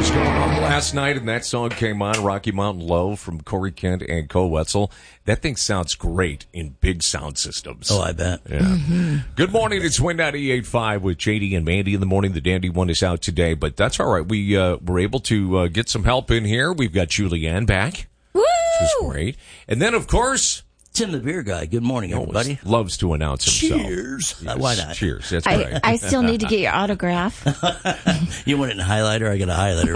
was going on last night, and that song came on, Rocky Mountain Low from Corey Kent and Cole Wetzel. That thing sounds great in big sound systems. Oh, I bet. Yeah. Mm-hmm. Good morning. It's Win 98.5 with JD and Mandy in the morning. The Dandy one is out today, but that's all right. We were able to get some help in here. We've got Julianne back. Woo! Which is great. And then, of course, Tim the Beer Guy. Good morning, everybody. Loves to announce himself. Cheers. Yes. Why not? Cheers. That's right. I still need to get your autograph. You want it in highlighter? I got a highlighter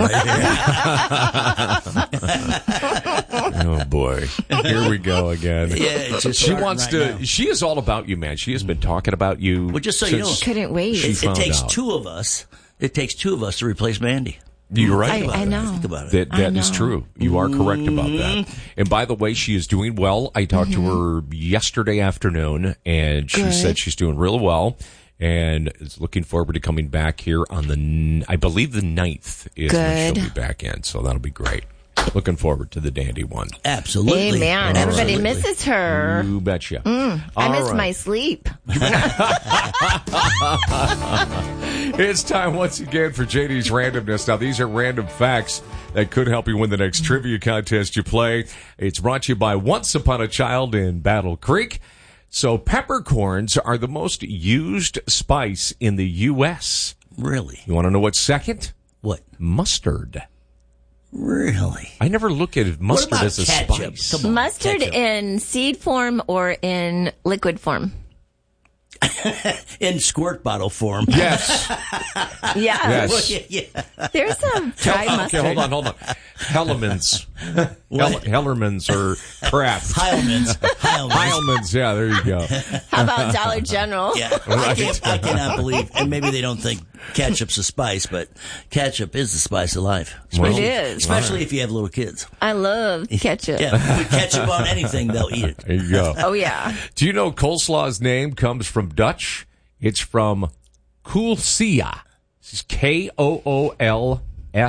right here. Oh, boy. Here we go again. Yeah, it's just she starting wants right to. now. She is all about you, man. She has been talking about you. Well, just so you know, since Couldn't wait. she it found takes out. two of us. It takes two of us to replace Mandy. You're right. I know. Think about it. That is true. You are correct about that. And by the way, she is doing well. I talked to her yesterday afternoon, and she said she's doing real well, and is looking forward to coming back here on the, I believe the 9th is when she'll be back in, so that'll be great. Looking forward to the Dandy one. Absolutely. Amen. Everybody misses her. You betcha. I miss my sleep. It's time once again for JD's Randomness. Now, these are random facts that could help you win the next trivia contest you play. It's brought to you by Once Upon a Child in Battle Creek. So, peppercorns are the most used spice in the U.S. Really? You want to know what's second? What? Mustard. Really? I never look at mustard about as a ketchup? spice. Come on, Mustard ketchup. in seed form or in liquid form? In squirt bottle form. Yes. Yeah. Yes. Well, yeah. There's some dry mustard. Okay, hold on. Hellermans. Hellermans or crap. Heilmans, yeah, there you go. How about Dollar General? Yeah, I cannot believe, and maybe they don't think ketchup's a spice, but ketchup is the spice of life. It is. Especially if you have little kids. I love ketchup. Yeah, put ketchup on anything, they'll eat it. There you go. Oh, yeah. Do you know coleslaw's name comes from Dutch? It's from koolsia. This is Koolsia.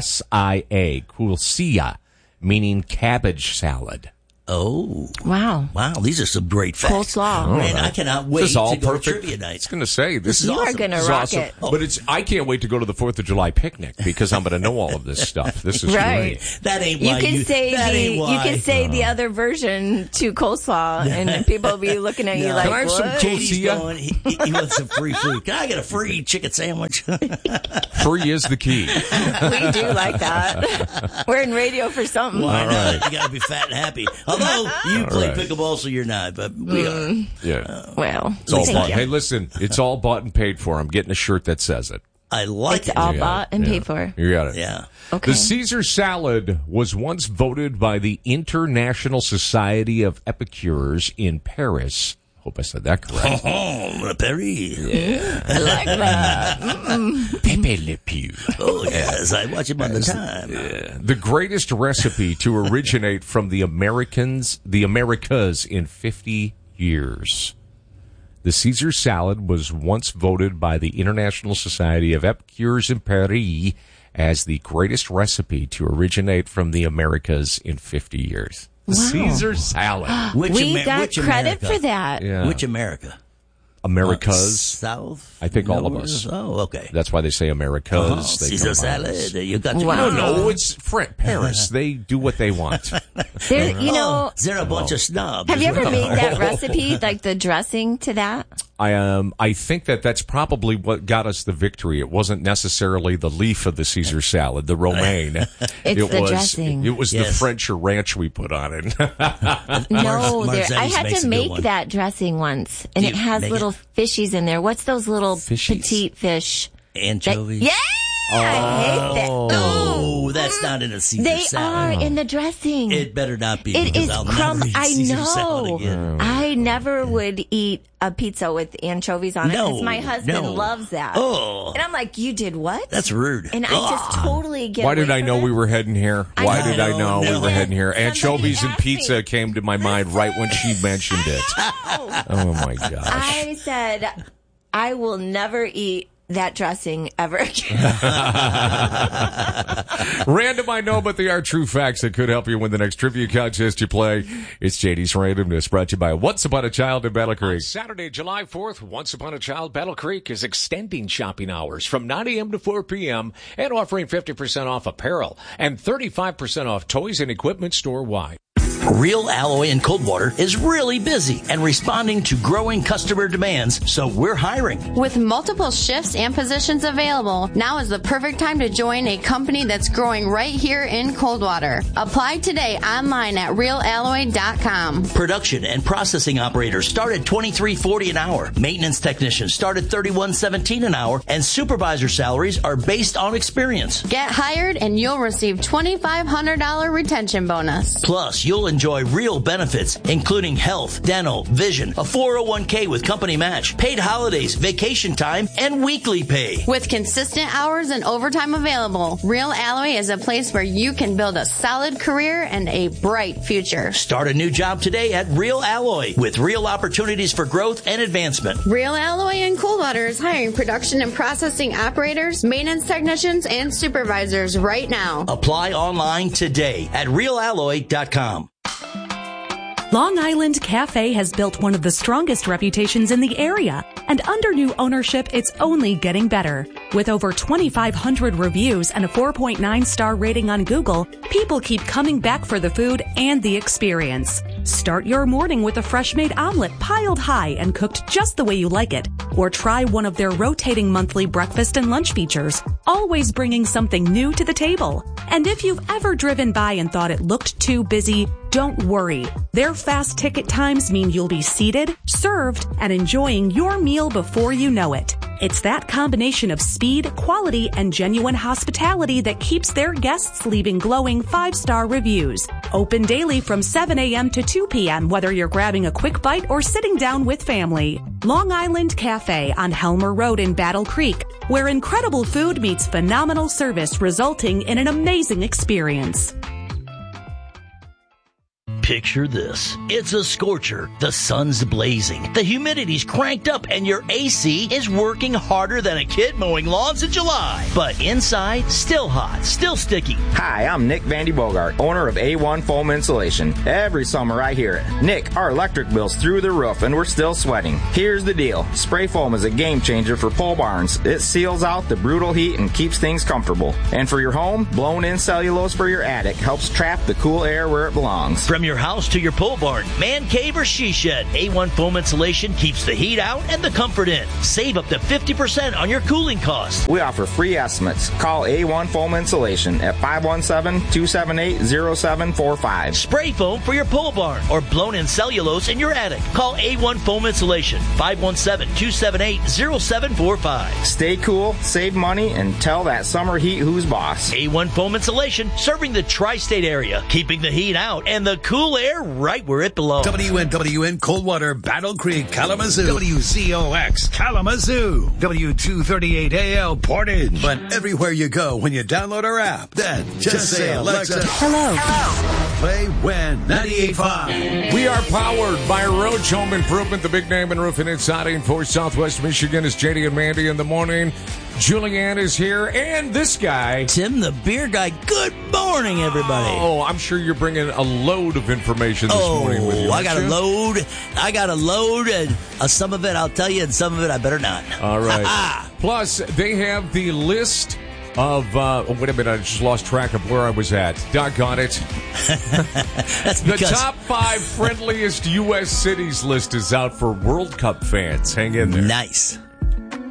Koolsia, meaning cabbage salad. Oh. Wow. Wow, these are some great facts. Coleslaw. Man, I cannot wait This is all to go to perfect. trivia I night. was going to say, this is You are awesome. gonna This is rock awesome. it. But I can't wait to go to the 4th of July picnic because I'm going to know all of this stuff. This is Right. great. That ain't You why can say that ain't why. you can say the other version to coleslaw, and people will be looking at you No. like, Can I have some what? JD's Coolsia? going, he wants some free food. Can I get a free chicken sandwich? Free is the key. We do like that. We're in radio for something. Why not? You got to be fat and happy. Although you play right. pickleball, so you're not, but we are. Yeah. Well, It's all thank bought. you. Hey, listen, it's all bought and paid for. I'm getting a shirt that says it. I like It's it. all You got bought it. and Yeah. paid for. You got it. Yeah. Okay. The Caesar salad was once voted by the International Society of Epicures in Paris. Hope I said that correct. Oh, Paris. I like that. Pepe Le Pew. Oh, yes. I watch him all the time. The greatest recipe to originate from the Americas in 50 years. The Caesar salad was once voted by the International Society of Epicures in Paris as the greatest recipe to originate from the Americas in 50 years. The Wow. Caesar salad. We got which credit America? for that. Yeah. Which America? Americas. South? I think all of North? us. Oh, okay. That's why they say Americas. They Caesar combine us. salad. You got to Wow. No, it's Paris. They do what they want. There, you know, they're a bunch of snobs. have you ever made that Oh. recipe, like the dressing to that? I think that's probably what got us the victory. It wasn't necessarily the leaf of the Caesar salad, the romaine. It's the was, dressing. It was the Yes. French or ranch we put on it. No, Marzetti's I had makes to a good make one. that dressing once, and Do it you has make little fishies in there. What's those little Fishies? petite fish? Anchovies. Yeah, I hate that. Oh, that's not in a Caesar They salad. are in the dressing. It better not be. It because is I'll crumb. never eat I Caesar salad know. again. I never would eat a pizza with anchovies on it No, because my husband no. loves that. Oh. And I'm like, you did what? That's rude. And I just totally get. Why did away I know from we it. were heading here? I Why know. did I know we No. were heading here? Somebody Anchovies and asked me. pizza came to my mind right when she mentioned it. Oh my gosh. I said, I will never eat that dressing ever again. Random, I know, but they are true facts that could help you win the next trivia contest you play. It's JD's Randomness, brought to you by Once Upon a Child in Battle Creek. On Saturday, July 4th, Once Upon a Child Battle Creek is extending shopping hours from 9 a.m. to 4 p.m. and offering 50% off apparel and 35% off toys and equipment store-wide. Real Alloy in Coldwater is really busy and responding to growing customer demands, so we're hiring. With multiple shifts and positions available, now is the perfect time to join a company that's growing right here in Coldwater. Apply today online at realalloy.com. Production and processing operators start at $23.40 an hour. Maintenance technicians start at $31.17 an hour, and supervisor salaries are based on experience. Get hired and you'll receive $2,500 retention bonus. Plus, you'll enjoy real benefits, including health, dental, vision, a 401k with company match, paid holidays, vacation time, and weekly pay. With consistent hours and overtime available, Real Alloy is a place where you can build a solid career and a bright future. Start a new job today at Real Alloy with real opportunities for growth and advancement. Real Alloy in Coldwater is hiring production and processing operators, maintenance technicians, and supervisors right now. Apply online today at realalloy.com. Long Island Cafe has built one of the strongest reputations in the area, and under new ownership, it's only getting better. With over 2,500 reviews and a 4.9-star rating on Google, people keep coming back for the food and the experience. Start your morning with a fresh-made omelet piled high and cooked just the way you like it. Or try one of their rotating monthly breakfast and lunch features, always bringing something new to the table. And if you've ever driven by and thought it looked too busy, don't worry. Their fast ticket times mean you'll be seated, served, and enjoying your meal before you know it. It's that combination of speed, quality, and genuine hospitality that keeps their guests leaving glowing 5-star reviews. Open daily from 7 a.m. to 2 p.m., whether you're grabbing a quick bite or sitting down with family. Long Island Cafe on Helmer Road in Battle Creek, where incredible food meets phenomenal service, resulting in an amazing experience. Picture this. It's a scorcher. The sun's blazing. The humidity's cranked up and your AC is working harder than a kid mowing lawns in July. But inside, still hot, still sticky. Hi, I'm Nick Vandy Bogart, owner of A1 Foam Insulation. Every summer I hear it. Nick, our electric bill's through the roof and we're still sweating. Here's the deal. Spray foam is a game changer for pole barns. It seals out the brutal heat and keeps things comfortable. And for your home, blown-in cellulose for your attic helps trap the cool air where it belongs. From your house to your pole barn, man cave, or she shed, A1 Foam Insulation keeps the heat out and the comfort in. Save up to 50% on your cooling costs. We offer free estimates. Call A1 Foam Insulation at 517-278-0745. Spray foam for your pole barn or blown-in cellulose in your attic. Call A1 Foam Insulation, 517-278-0745. Stay cool, save money, and tell that summer heat who's boss. A1 Foam Insulation, serving the tri-state area, keeping the heat out and the cool air right where it belongs. WNWN Coldwater, Battle Creek, Kalamazoo. WCOX, Kalamazoo. W238AL, Portage. But everywhere you go when you download our app, then just say, Alexa, Hello. play Win 98.5. We are powered by Roach Home Improvement, the big name in roofing and siding for Southwest Michigan. It's JD and Mandy in the morning. Julianne is here, and this guy, Tim the beer guy. Good morning, everybody. Oh, I'm sure you're bringing a load of information this morning with you. I got a load, and some of it I'll tell you, and some of it I better not. All right. Plus, they have the list of, wait a minute, I just lost track of where I was at. Doggone it. That's The because top 5 friendliest U.S. cities list is out for World Cup fans. Hang in there. Nice.